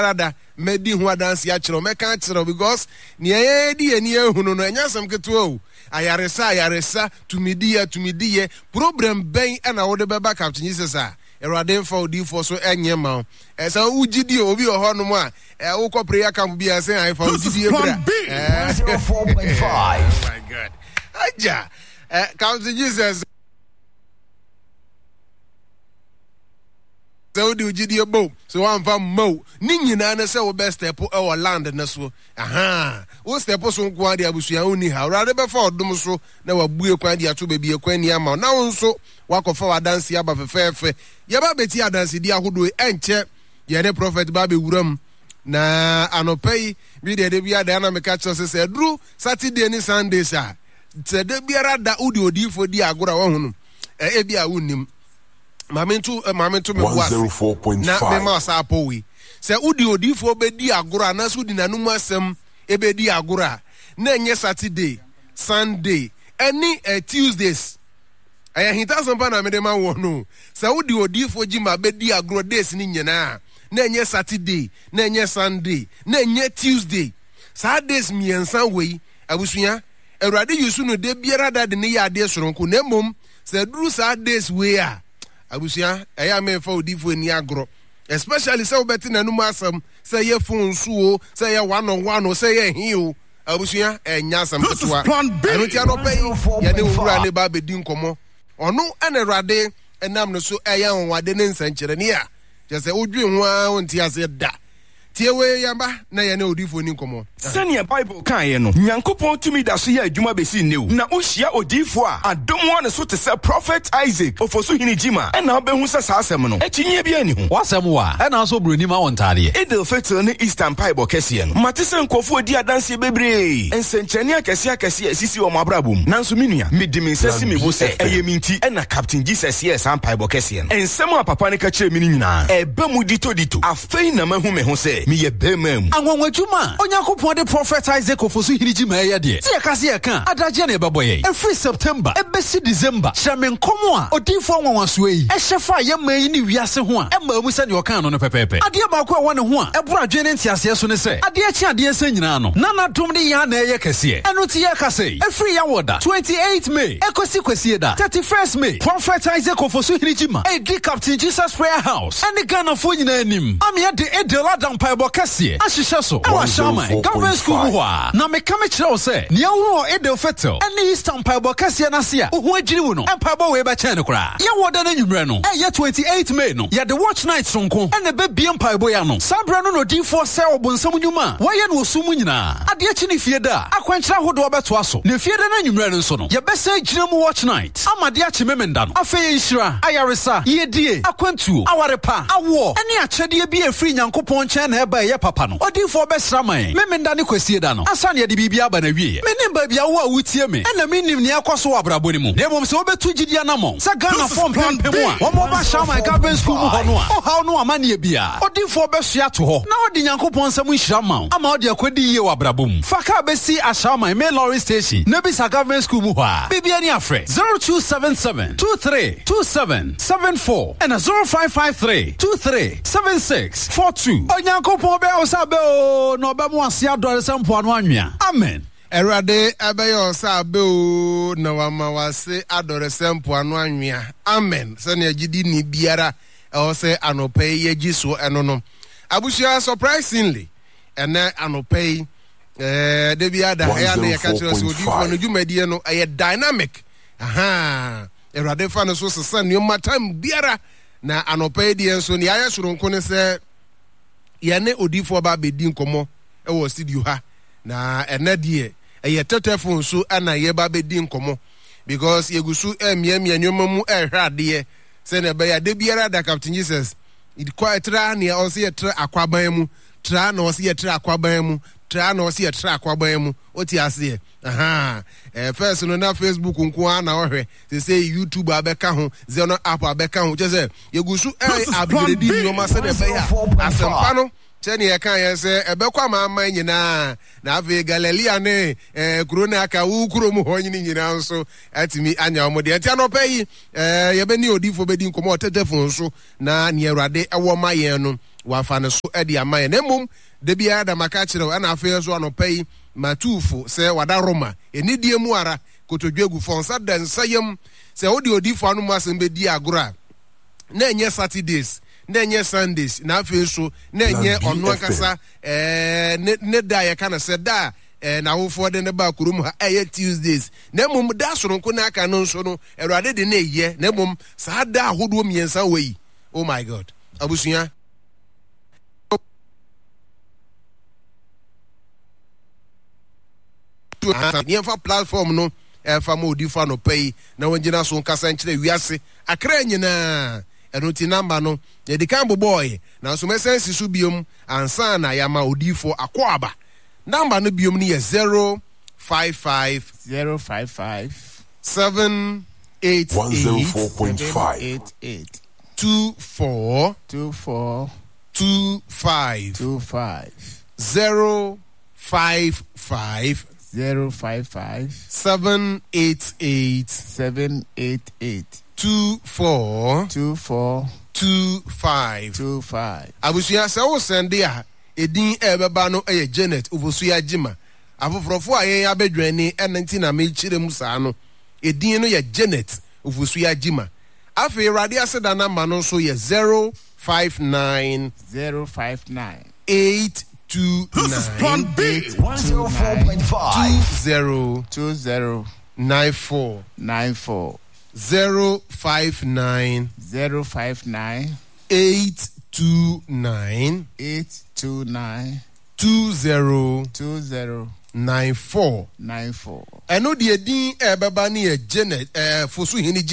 Rada medi ho adanse a kyerɛ meka kyerɛ because ne di ani ehunu no enya sam keto ayaresa tumidiye problem ben na wo de beba Captain Jesus a Erade for D4 so enye ma esa ugidi obi ho no mu a wo kɔ prayer camp bi a say I for ugidi ebra 04.5 oh my god aja Captain Jesus so do ugidi ebo so one fam mo ni nyina na say wo best step e wo land na so wo step so nko ade abusua oni ha Erade be for odom so na wabue kwan de ato baby kwan ni ama na wo nso wakofa wadanse aba fefefe yeba beti adanse di ahodo enche ye ne prophet ba be wuram na anopai bi de bia da na meka kyerɛ se duru Saturday ni Sunday sha te de biara da udi odifo di agora wo hunu e bia wonim mamentu me was na me ma sa apowi se udi odifo be di agora na so di nanum asem e be di agora na enye Saturday Sunday any Tuesdays aya hinta sompa na me de ma wo no se udi odifo jima be di agro days ni nyina na enye Saturday na enye Sunday na enye Tuesday Saturdays miensa wei abusua Erade yusu no de biara da de ne ya de soronko na mom se duru Saturdays wei a abusua eya me fa odifo ni agro especially se obeti nanum asam se ye phone suo se ye one on one se ye hin abusua enya asam toa anu ti anope ye ne wura ne ba be di nkomo ono ene Erade enam no so eya onwade ne nsankyere ne a je se odwi ho a onti ase da tiewe yamba na ye ne odifo ni nkomo senior Bible kan ye no Nyankopɔn tumi da so ye adwuma besi new na ohia odifo a adom one so te se prophet Isaac ofoso hini jima na obehu se sa asem no ekinye bia ni ho wasem wa na so broni ma wontade Idil Fitr ne Eastern Bible kese no mate se nkofo odi adanse bebre ensenkyene akese asisi o mabrabom nanso menua medimi nsasi mebu se eyeminti na Captain Jesus ye san Bible kese no ensem a papa ne ka kire mini nyina eba mu dito afei na mahu me ho se me ye bemam anwanwadwuma Onyankopɔn de prophet Isaac ofoso hiriji ma ye de tie kase ye kan adaje na ebeboye every September ebesi December hyame nkomo a odifo anwanwaso yi ehyefa ye man yi ni wiase ho a ema mu se ne okan no pepepe ade ba ko wɔ ne ho a ebura dwe ne ntiase so ne se ade achi ade se nyina no na dom de ya na ye kase eno tie kase every ya woda 28 May ekosi kwesi da 31st May prophet Isaac ofoso hiriji ma edi Captain Jesus Prayer House ene Ghana fo nyina anim amia de edela dan Bible kase ahyehyɛ so ewa shaman government school ho a na me kame kyerɛ wo sɛ ne awo Idil Fitr ene Eastern Bible kase na se a wo ho agiri wo no empaba we ba kyɛn ne kora ye woda na nwumre no eye 28 May no ye the watch night sonko ene be bie Bible ya no sabra no odifo sɛ obonsam nwuma wɔyɛ no osum nyina ade achi ne fie da akwankyerɛ hodo obeto aso ne fie da na nwumre no nso no ye be sɛ gyina mu watch night amade achi memenda no afei nhira ayaresa yedie akwantuo awarepa awo ene akyɛde bi afiri Nyankopɔn kyɛn na eba ye papa no odifo obesra man memenda ne kwasie da no asa ne de bibia ba na wie menim ba bia wo a wutie me ena menim ne akoso abrabo ne mu ne mom se obetu gidia na mom se Ghana form pempem a wo mo ba shaman government school mu ho no a o ha no amane bia odifo obesua to ho na odi Nyankopɔn nsam nhira man ama odi akodi yie wa abrabo mu faka besi ashaman main lorry station na bisa government school mu ho a bibia ni afre 0277 232774 and 0553 237642 Onyankopɔn be osabe o no be mo ase adore sempo anu anwea amen Erade abaye osabe o na wama wase adore sempo anu anwea amen se ne agidi ni biara o se anopai ye giso eno no abusua surprisingly ene anopai de bia da ya na yaka kyerɛ so odifo no dwumadie no dynamic Erade fa no so sesa ne matam biara na anopai die nso ne aye soronko ne se ye ne odifo ba bedi nkomo e wo studio ha na enadie ye tetefon so ana ye ba bedi nkomo because yegusu emiamia nyoma mu ehwade se na be ya de biara da Captain Jesus it quite tra ne o se ye tra akwaban mu tra na o se ye tra akwaban mu tra na o se ye tra akwaban mu oti ase first no na Facebook nko ana ohwe se YouTube abeka ho zeno app abeka ho je se yegusu upgrade nyoma se na be ya asempa no cheni yeka yese ebekwa mama nyina na ave Galilea ne corona aka wu kurom ho nyina nso atimi anya omode ati anopai ye beni odifo bedi nkomo tetefon so na ne Erade ewo mayen no wafa ne so edi amaye na mum de bia da maka kire ana afa so anopai matufo se wada roma enidie mu ara kotodwegu fonsa dan sayem se odi odifo anu masem be di agora na enye Saturdays na enye Sundays na afa so na enye onu akasa ne da ya kana se da na wofo de ne ba kurum ha Tuesdays na mum da soronko na aka no so no Erade de na eye na mum sa da ahodo miensa wei. Oh my God. Abusuya for platform no famodi fa no pay na wonjina so nkasa nkyere wiase akra nyina enoti number no ye di kan boy na so mesensi so biom ansa na yama odifo akwaba number no biom ni ye 055 788 104.5 24 25 055 788 24 25 abusuya se wo sende a edin ebeba no eye Janet Ovosuya Jima afofrofo ayen abedwani enanti na me chire mu saa no edin no ye Janet Ovosuya Jima afi radio aseda number no so ye 059 829 This is Plan B 104.5 20 94 059 829 20 94 eno de din ebeba ne ye Janet Fosu Hini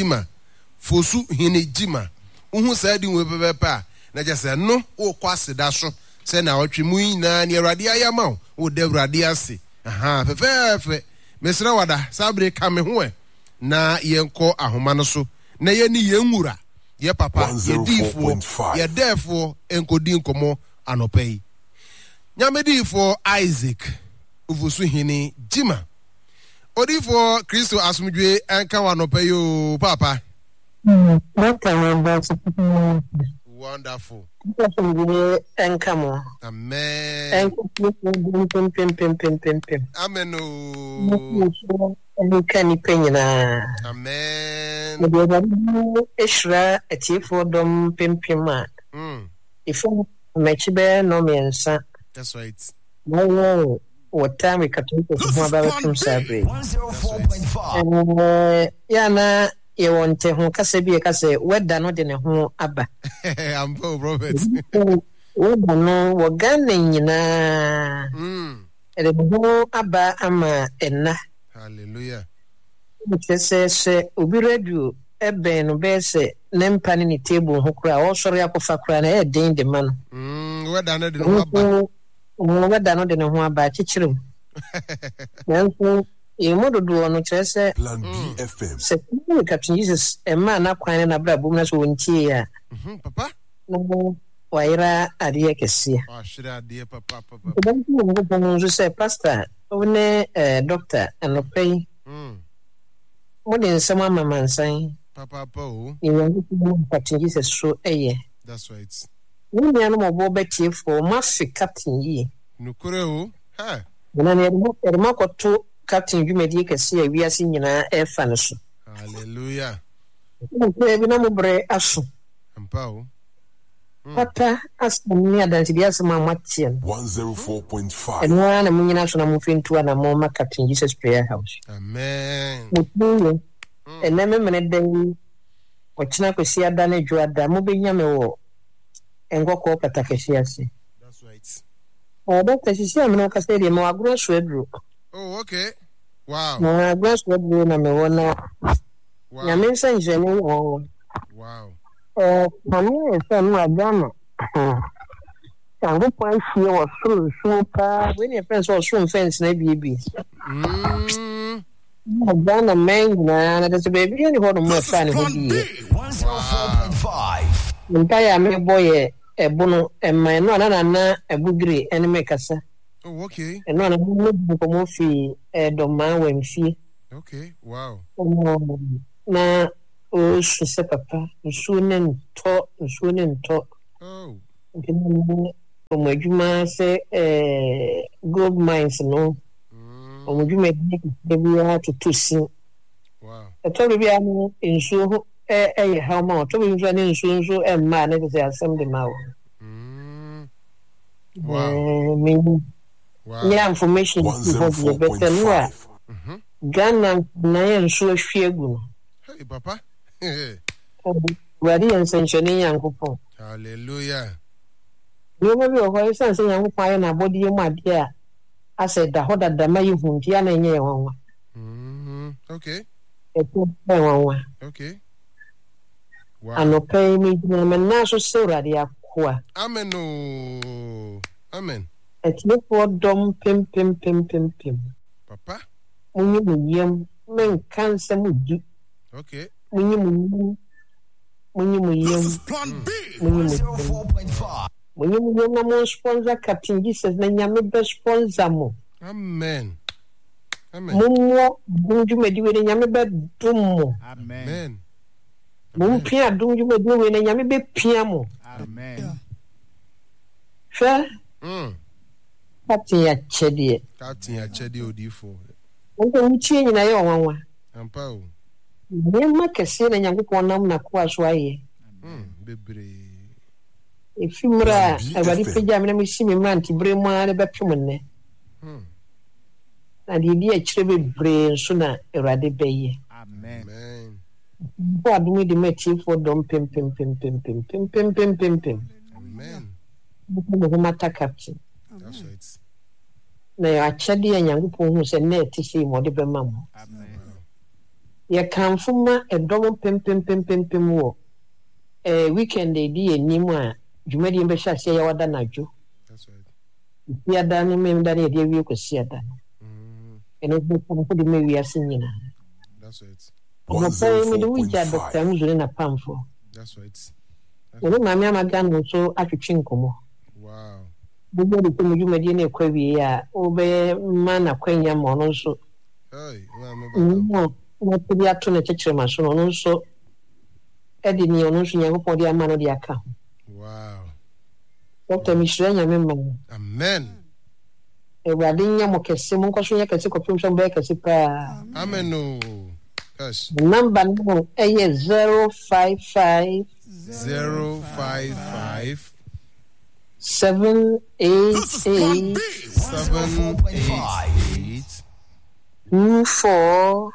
Jima uhu sa di we bebepa na jese no wo kwaseda so se na otwemu ina ne Erade ayama wo de Erade ase fefefe mesra wada sabre kame ho na yenko ahoma no so na ye ni yenwura ye papa ye difo ye defo enkodi nkomo anopai nyamedifo Isaac Ovosu Hini Jima odifo Kristo asumdwe enka wanopai o papa. Wonderful. Amen. Amen. That's right. What time we cut from Sabre? Yana. You want to Casabi Cassa, where done not in a home abba. I'm Paul Roberts. What no, what gunning in a abba ama enna. Hallelujah. Which says, Ubi redu, Eben, Obese, Nempan in the table, who cry, all sorry, I prefer crying a day in the man. What done it in a what done not in a home about kitchen. You modo do ono chese Plan B FM. Se ku Captain Jesus e ma na kwan na bra bom na so wontie ya. Papa. No waira ade kese. Ah shira ade papa. Dem ku mo go no so pastor one doctor anopay. Mo den sama mama nsan. Papa o. E wan ku Captain Jesus so eye. That's right. Ni nya no mo bo betie for mafi Captain yi. Nukure o. Ha. Na ne erma kwato Captain Jumedi kese we ase nyina e fa no so. Hallelujah. Ebi na mo bre aso. Ampa o. Papa asemi adansi dia sama matien. 104.5. Eno na mo nyina so na mo fintu na mo ma Captain Jesus Prayer House. Amen. Mutu eneme mene den ochina kwesi ada na dwada mo benya me wo engoko patakesi ase. That's right. Doctor sisi amena kase de mo agro so edru. Oh, okay. Wow. Na agro so edru na me wona. Wow. Ya mensa njeni o. Wow. Mami ese no agama. Tango point here was so pa when your friends was so fence na bibi. Agama men na that's baby any ho no mo fa ne ho bi. 104.5. Ntaya me boy ebono emma no na ebugire ene mekasa. Oh, okay. Eno na mo ko mo fi doma wemfie. Okay, wow. Na o se papa nsu ne nto. Oh. Omajuma say gold mines no. Omajuma dey to see. Wow. I told you I'm in so how much to be running so and man it is assembly now. Wow. Yeah, information is better no. Ghana na yen so hwegu. Hey papa. Wari ensenchoni Yankopon. Hallelujah. You may be o say Yankopon na body mu ade a ase da hoda da mai hu ntia na enye wanwa. Okay. Okay. Wow. Anope mi na so sorade akwa. Amen. Oh. Amen. Etne for dom pim. Papa. Munyi muyem men kansa mudu. Okay. Munyi muyem. Plan B 104.5. Munyi muyem na mo sponsor Captain Jesus na nyame be sponsor mo. Amen. Munwo dunjumedi we nyame be dum mo. Amen. Mun pia dunjumedi we na nyame be pia mo. Amen. Fa Captain ya chedie. Captain ya chedie odifo. Wonko ntie nyina ye wanwa. Ampa o. Nyama kese na Nyankopon nam na kwa so aye. Bebre. Efimra abadi peja me na mishimi manti bremu ale bepem ne. Na di akire bebre so na Awurade beye. Amen. Bo adumi di meti for dom pim. Amen. Mo mata captain. That's right. Na ya chade ya Nyankopon hu se na etisi mo de bema mo. Amen. Ye kanfuma edom pim wo. Weekend di enimu a jumadi mbe hya se ya wada najo. That's right. Ya da ni mem da ne de wi kwasi ada. Eno bo ko de me wi ase nyina. That's right. Mo pe me de wi ja doctor mu zure na pamfo. That's right. Eno ma me amaga no so atwetwe nkomo. Wow. Bugo de ko jumadi na kwa wi ya obe ma na kwanya mo no so. Hey, mama. Mo pe ya to na chechire ma so no so edi ni ono so Nyankopon de ama no de aka. Wow. Dr. Mishra nyame ma. Amen. Ewade nya mo kese mo nko so nya kese ko pim so be kese pa. Amen. No. Yes. Number no 055 055 788 24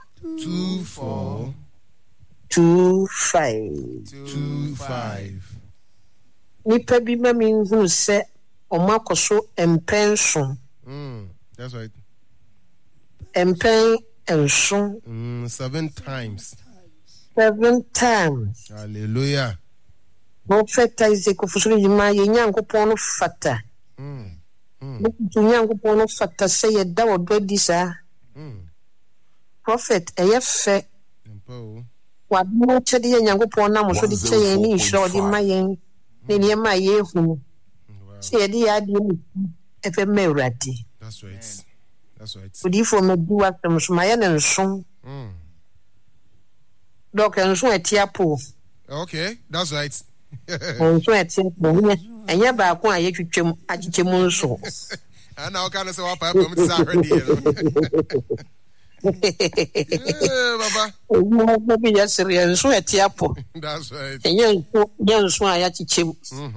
25. Nipa bi ma mi nhu se omakoso empenso. That's right. Empen enso 7 times. 7 times. Hallelujah. Prophet Isaac ofusuri jima ye Nyankopon no fata. Nyankopon no fata se ye da wododi sa. Prophet eyefe wadmo chede ye Nyankopon na mo so de che ye ni hiro de ma ye ne ma ye hu. Se ye de ya de ni efe mewrade. That's right. That's right. Odi fo me du atem so ma ye ne nso. Dok nso etiapo. Okay, that's right. Nso etiapo. Enya ba ko aye twetwem agike mu nso. And now can say what pipe me say already. Baba. No be ya serious nso etiapo. That's right. Enya nso aya chikem.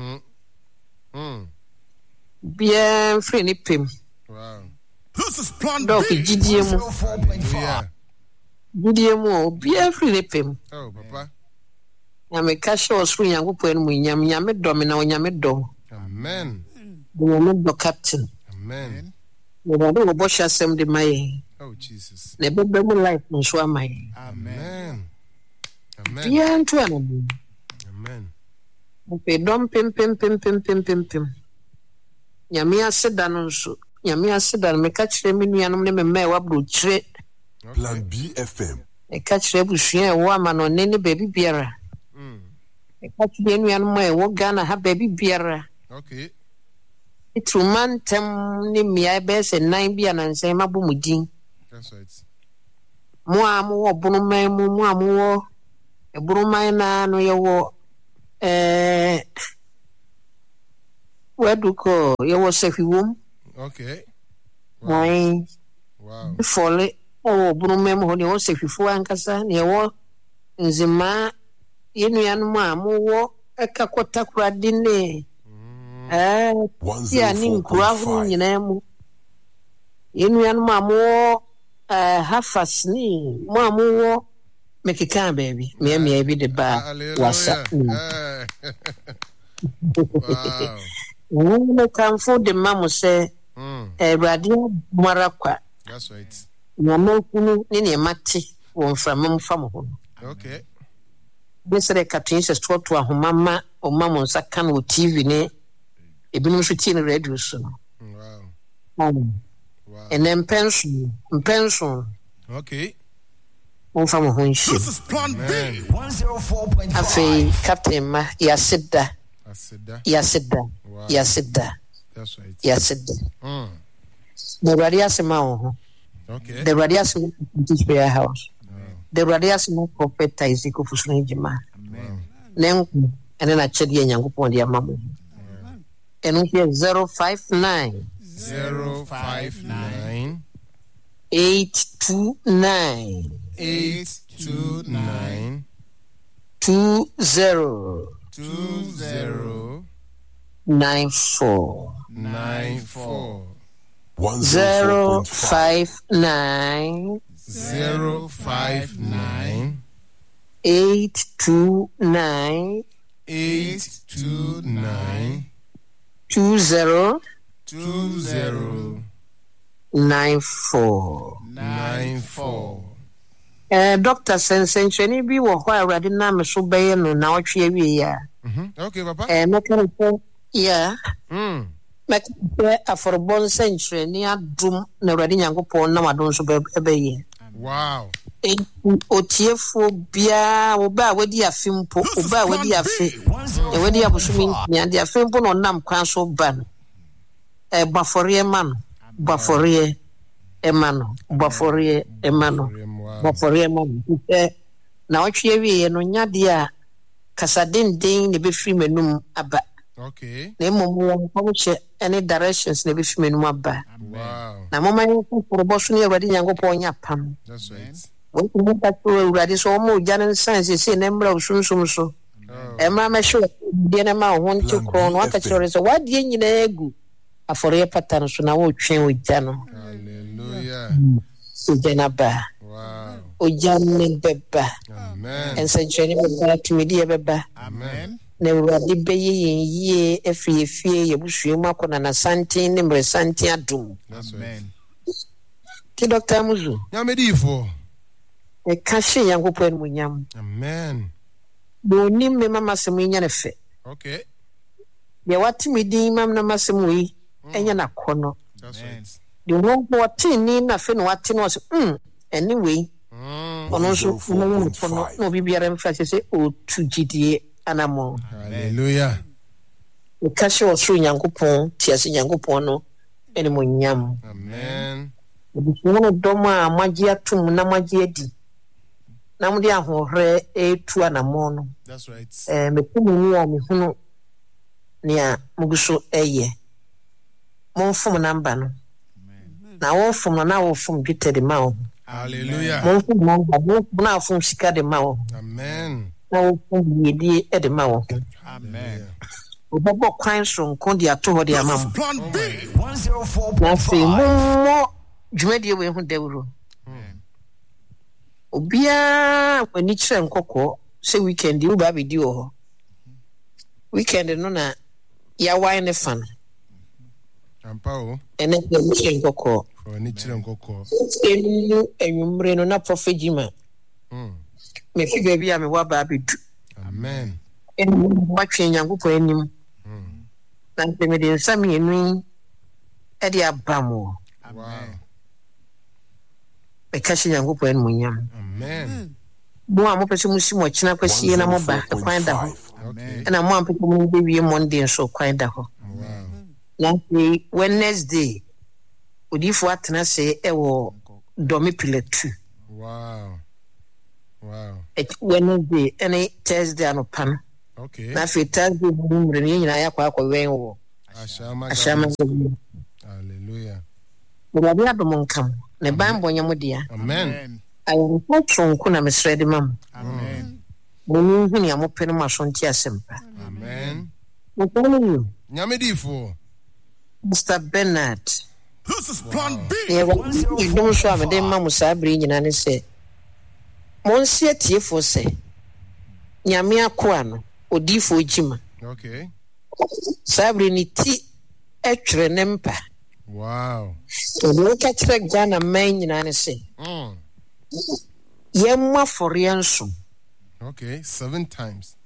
Bien free ni pim. Wow. This is Plan B 104.5. Gidiemu bien free ni pim. Oh, Papa. Nyame ka show so Nyankopon mu nyame dom na nyame dom. Amen. Nyame do captain. Amen. No do bo sha sem de mai. Oh, Jesus. Ne bebe mu life nso amai. Amen. Amen. Bien to anu. Amen. Pe dom pim. Nyame aseda no nso. Nyame aseda me ka kire me nuanom ne me wa bro kire. Plan B FM. E ka kire busua e wo ama no ne ne baby biara. E ka kire nuanom e wo Ghana ha baby biara. Okay. Itrumantem ne mia be se nan bia na nse mabomudin. That's right. Mo amu obunuman mu amu wo ebunuman na no ye wo where do go? You was a room. Okay. Why? Wow. Folly. Oh, Brumem, when you was a few ancasa, near war. In the ma, Yenian Mamu, a Kakota Dine. Yeah, Ning Gravel, you know. Yenian Mamu, half a snee, Mamu. Make a can, baby. Me be the bar. What's up? Wow. Come for the mamma say, radio Marakwa. That's right. Yamu, Nini Mati, one from home. Okay. This is a cartoon says to a mama or mamma Sakan with TV ne, a benefit radio soon. Wow. And then pension. Okay. From home. This is Plan B. 104.5. Afe Captain Ma Yasida. Yasida. Wow. Yasida. That's right. Yasida. The radius amount. Okay. The radius teach prayer house. The radius no prophet Isaac of Usnejima. Then and then I check the young upon the mamma. And we have 059 059 829 829 20 94 94 059 059 829 829 20 20 94 94 Doctor Sensencheni bi wo ho awrade na me so beye no na otwe wi ya. Okay, Papa. Mekanifo yeah. Mekanifo aforbon sencheni adum na awrade nyankopon na wadon so beye. Wow. Otiefo bia oba wadi afimpo oba wadi afi. E wadi abusumi nya de afimpo no nam kwan so ban. Bafore man. Bafore emano. Bafore emano. Bafore man. Na otwe wi no nya de a kasadin ne be free menum aba. Okay. Na momo ko che any directions ne be free menum aba. Wow. Na mama yeko proboso ne awadi nyankopon nya pam. That's right. When you get to awadi so mo janen science say na mra usunsum so. Emra ma show de na ma ho nti kro no aka kire so wadi nyina egu afore pattern so na wo twen oja no. Hallelujah. Ujenaba. Wow. Ujane beba. Amen. And sencheni beba tumidi beba. Amen. Na wadi beye ye efie ye busue mu akona na santin ne mre santin adum. That's right. Ki Dr. Muzu. Nyamedifo. E kashe yankopon munyam. Amen. Do nim me mama semu nya ne fe. Okay. Ye watimi din mam na masemu yi enya na kono. That's right. The one who ni na fe no wati no so anyway. Ono so no kono no bibiara mfa se o tujidie anamo. Hallelujah. E kashe o so yankopon tiase yankopon no ene munyam. Amen. Wono doma magia tum na magia di. Na mudi ahohre etu anamo no. That's right. Mekumu ni a mehunu nia muguso eye. Monfum namba no. Na wonfum na wonfum dwetɛ de ma wo. Hallelujah. Monfum namba na wonfum sika de ma wo. Amen. Na wonfum yedi de ma wo. Amen. Obobo kwan so nkon de ato ho de ama mo. Plan B. 104.5. Na fe mo dwumadi we hu dawuro. Obia kwani kire nkokɔ se weekend u ba bedi wo ho. Weekend no na ya wine fan. Ampao. Ene de kire nkokɔ. For ni chire nkokɔ. Enu enwumre no na prophet Jima. Me fi baby a me wa ba bedu. Amen. Enu matwe nyankopɔ anim. Na me de nsam yenu e de abamo. Wow. Me kashi nyankopɔ enu munyam. Amen. Mo a mo pese mo si mo kina kwasi na mo ba e kwan da ho. Okay. Na mo ampeke mo be wie Monday so kwan da ho. Wow. Na Wednesday odifo atena se e wo domi piletu. Wow. Wow. Wednesday any Thursday anopan. Okay. Na fe Thursday mo mre ni nyina ya kwa wen wo. Ashama. Hallelujah. Bulabi adom nkam. Ne bambo nyamudia. Amen. Ayo nko na mesredi mam. Amen. Mungu ni amopene masonti asempa. Amen. Mukuru. Nyamedifo. Mr. Bernard. This is Plan B. You don't show me dem mamu sabri nyina ne se. Monsie tiefo se. Nyame akoa no odifo jima. Okay. Sabri ni ti etwere ne mpa. Wow. Odo ka kire Ghana man nyina ne se. Yemma for yanso. Okay, 7 times.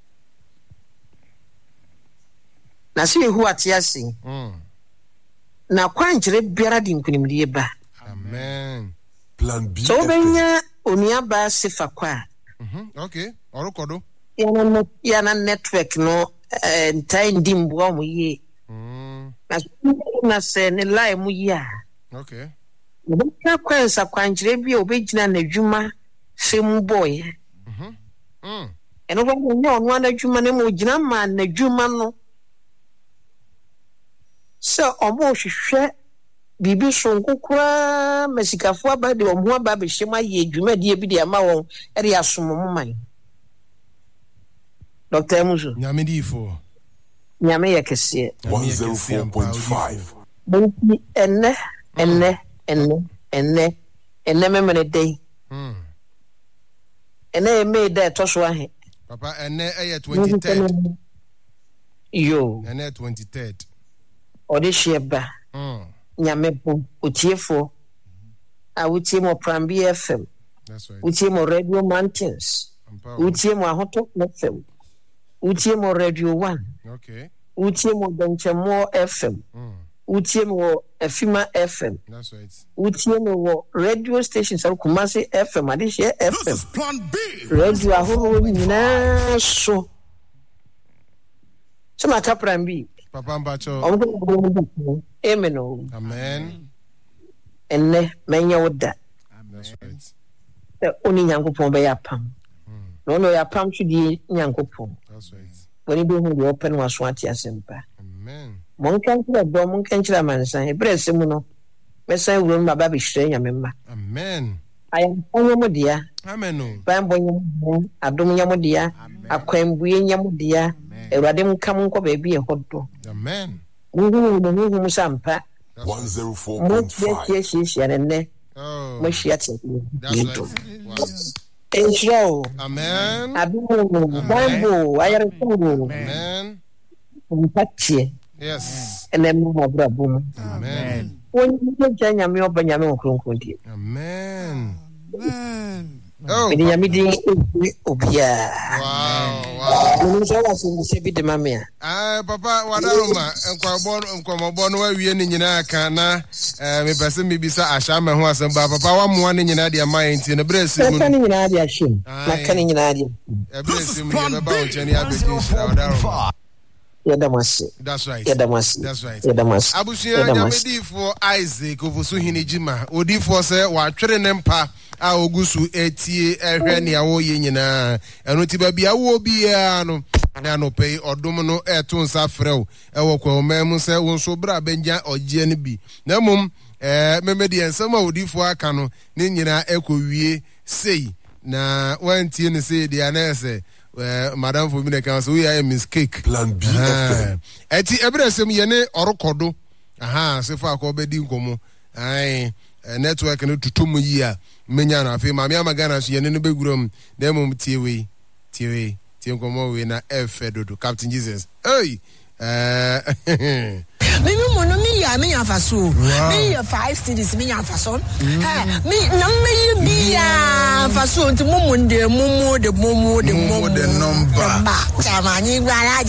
Na se hu atiase. Na kwanjire biara di nkunimdie ba. Amen. Plan B. So benya onia ba sifa kwa. Okay. Orokodo. Yana network no ntai ndimbo mu ye. Na se ne lie mu ya. Okay. Oba kwansa kwanjire bi obegina na dwuma fem boy. Eno ba nya ono na dwuma ne mo gina ma na dwuma no. So omo hwehwe bibi so nkukura mesikafo aba de omo aba be hyema ye dwuma de bi de ama won e de asomo man. Dr. Muzo. Nyamedifo. Nyame yekese. 104.5. Bonti enne memene day. Enne me day to so ahe. Papa enne 23rd. Yo. Enne 23rd. Ode sheba. Nyame po otiefo. A wutie mo Plan B FM. That's right. Wutie mo Radio Mountains. Wutie mo Ahoto FM. Wutie mo Radio 1. Okay. Wutie mo Benchemo FM. Wutie mo Efima FM. That's right. Wutie mo radio stations are Kumasi FM, Adishe This is FM. Plan B. Radio ahoro nyina so. Sema ka Plan B. Papa Mbacho. Amen. Amen. Enne menya woda. That's right. Oni Nyankopon be yapam. No yapam twidi Nyankopon. That's right. Woni be hu de open waso ati asempa. Amen. Monkankira do monkankira mansan ebrese mu no. Mesa wurum baba be hire nyamemma. Amen. Ayamponyo modia. Amen. Bambonyo adom nyamodia. Akwambuye nyamodia. Ewrade nkam nko ba bi ehodo. Amen. Mungu musampa. 104.5. Oh. Moshiati. That's right. Wow. Enjo. Amen. Abimu bambo ayareko. Amen. Mpatie. Yes. Ene mu abrabum. Amen. Woni janya me obanyame okronkondie. Amen. Oh. Eni yamidi obia. Wow. Mungu sawa sinse de mamia. Papa wadaroma nkwamobọ no wawie ne nyina ka na me pese me bisa ashama ho asamba papa wa moa ne nyina de ama enti ne bresi mu. Kan nyina de ahim. Na kan nyina de. Bresi mu ne ba o chani abedi shira wadaroma. That's right. That's right. Abusuya Nyamedifo Isaac ofusu hinijima. Odifo se wa twere ne mpa a ogusu etie ehwe ne awo ye nyina. Eno ti ba bia wo bia no na no pay odom no eto nsa frew ewo kwa omemu se wonso bra benja ogie ne bi. Na mum memedi ensema odifo aka no ne nyina ekowie sei na wantie ne sei dia na ese Madam for me can so we are a mistake. Plan B FM. Eti ebrasem yene orokodo. Se fa ko bedi nkomo. Network no tutum yi a menya na afi ma me amagana so yene no begurom dem mum tie nkomo we na dodo Captain Jesus. Hey. Me mono me ya me afaso. Me ya 5 cities me afaso. Me na me bia afaso nti mumu de number. Chama ni gwara